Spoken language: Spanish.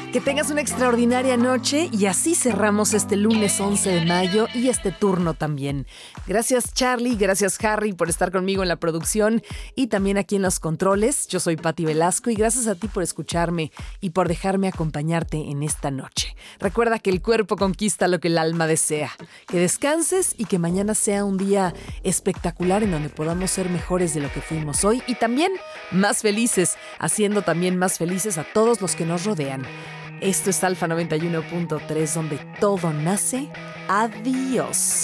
Que tengas una extraordinaria noche y así cerramos este lunes 11 de mayo y este turno también. Gracias Charlie, gracias Harry por estar conmigo en la producción y también aquí en los controles. Yo soy Patti Velasco y gracias a ti por escucharme y por dejarme acompañarte en esta noche. Recuerda que el cuerpo conquista lo que el alma desea. Que descanses y que mañana sea un día espectacular en donde podamos ser mejores de lo que fuimos hoy y también más felices, haciendo también más felices a todos los que nos rodean. Esto es Alfa 91.3, donde todo nace. Adiós.